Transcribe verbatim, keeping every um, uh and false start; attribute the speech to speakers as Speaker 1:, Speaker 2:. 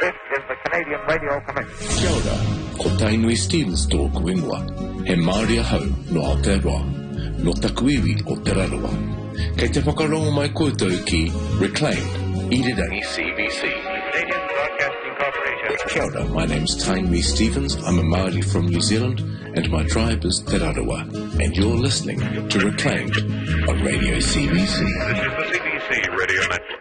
Speaker 1: This is the Canadian Radio Commission.
Speaker 2: Kia ora, ko Tainui Stevens tōku ingoa. He Māori ahau no Aotearoa, no takuiwi o Te Raroa. Kei te whakarongo mai koutou ki Reclaimed, Irirangi C B C.
Speaker 1: Canadian Broadcasting Corporation.
Speaker 2: Kia ora, my name's Tainui Stevens. I'm a Māori from New Zealand, and my tribe is Te Raroa. And you're listening to Reclaimed on Radio C B C.
Speaker 1: This is the C B C Radio Network.